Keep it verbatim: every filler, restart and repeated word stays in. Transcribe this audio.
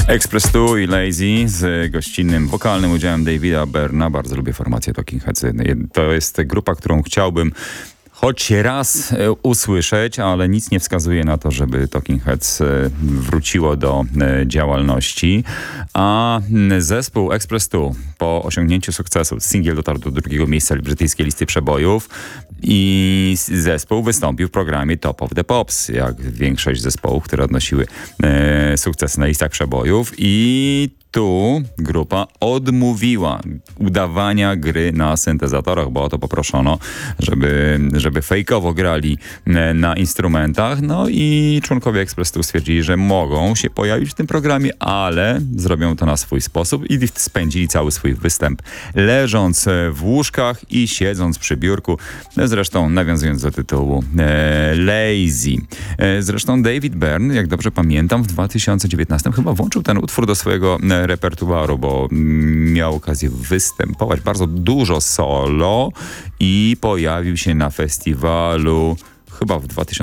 Express two i Lazy z gościnnym wokalnym udziałem Davida Byrna. Bardzo lubię formację Talking Heads. To jest grupa, którą chciałbym choć raz e, usłyszeć, ale nic nie wskazuje na to, żeby Talking Heads e, wróciło do e, działalności. A m, zespół Express two po osiągnięciu sukcesu, singiel dotarł do drugiego miejsca brytyjskiej listy przebojów i zespół wystąpił w programie Top of the Pops, jak większość zespołów, które odnosiły e, sukcesy na listach przebojów, i tu grupa odmówiła udawania gry na syntezatorach, bo o to poproszono, żeby, żeby fejkowo grali na instrumentach. No i członkowie Express two stwierdzili, że mogą się pojawić w tym programie, ale zrobią to na swój sposób i spędzili cały swój występ leżąc w łóżkach i siedząc przy biurku. Zresztą nawiązując do tytułu e, Lazy. E, zresztą David Byrne, jak dobrze pamiętam, w dwa tysiące dziewiętnastym chyba włączył ten utwór do swojego e, repertuaru, bo miał okazję występować bardzo dużo solo i pojawił się na festiwalu chyba w dwa tysiące